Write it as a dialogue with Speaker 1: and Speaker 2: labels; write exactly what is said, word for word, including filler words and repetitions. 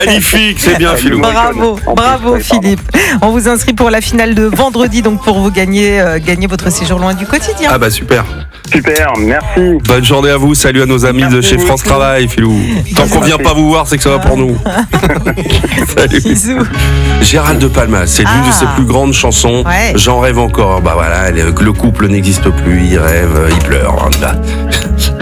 Speaker 1: Magnifique, c'est bien, Philou.
Speaker 2: Bravo, bravo Philippe. On vous inscrit pour la finale de vendredi, donc pour vous gagner, euh, gagner votre séjour loin du quotidien.
Speaker 1: Ah bah super.
Speaker 3: Super, merci.
Speaker 1: Bonne journée à vous, salut à nos amis
Speaker 3: Merci
Speaker 1: de chez France
Speaker 3: beaucoup.
Speaker 1: Travail, Philou. Tant qu'on vient pas vous voir, c'est que ça va pour nous. Salut.
Speaker 2: Bisous.
Speaker 1: Gérald de Palmas, c'est l'une
Speaker 2: Ah.
Speaker 1: de ses plus grandes chansons.
Speaker 2: Ouais.
Speaker 1: J'en rêve encore. Bah voilà, le couple n'existe plus, il rêve, il pleure.